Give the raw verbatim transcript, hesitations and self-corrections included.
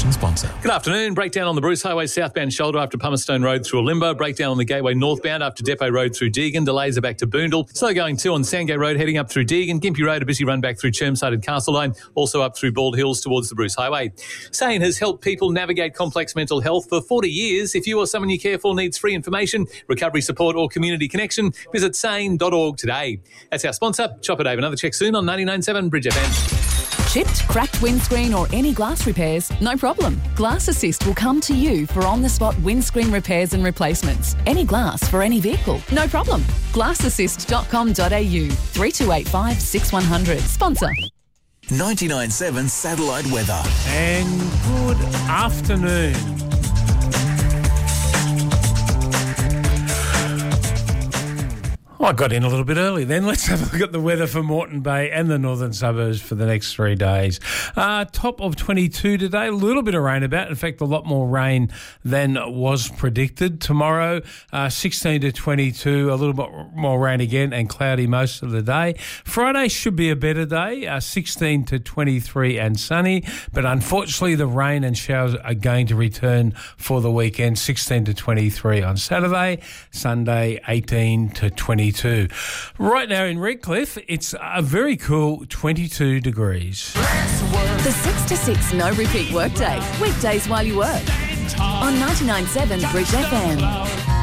advertising sponsor. Good afternoon. Breakdown on the Bruce Highway southbound shoulder after Pumerstone Road through Olimba. Breakdown on the Gateway northbound after Depot Road through Deagon. Delays are back to Boondall. Slow going too on Sandgate Road heading up through Deagon. Gympie Road, a busy run back through Chermside and Castle Line. Also up through Bald Hills towards the Bruce Highway. SANE has helped people navigate complex mental health for forty years. If you or someone you care for needs free information, recovery support or community connection, visit sane dot org today. That's our sponsor. Chopper Dave. Another check soon on ninety-nine point seven Bridge F M. Chipped, cracked windscreen or any glass repairs? No problem. Glass Assist will come to you for on-the-spot windscreen repairs and replacements. Any glass for any vehicle? No problem. glass assist dot com dot a u. three two eight five, six one zero zero. Sponsor. ninety-nine point seven Satellite Weather. And good afternoon. I got in a little bit early then. Let's have a look at the weather for Moreton Bay and the northern suburbs for the next three days. Uh, top of twenty-two today, a little bit of rain about. In fact, a lot more rain than was predicted. Tomorrow, uh, sixteen to twenty-two, a little bit more rain again and cloudy most of the day. Friday should be a better day, uh, sixteen to twenty-three and sunny. But unfortunately, the rain and showers are going to return for the weekend, sixteen to twenty-three on Saturday, Sunday, eighteen to twenty-two. Right now in Redcliffe, it's a very cool twenty-two degrees. The six to six no repeat workday. Weekdays while you work. On ninety-nine point seven Bridge F M.